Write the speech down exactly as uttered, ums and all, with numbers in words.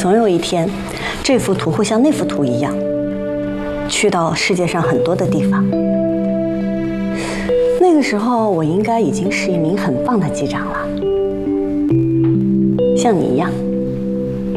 总有一天，这幅图会像那幅图一样，去到世界上很多的地方。那个时候，我应该已经是一名很棒的机长了，像你一样。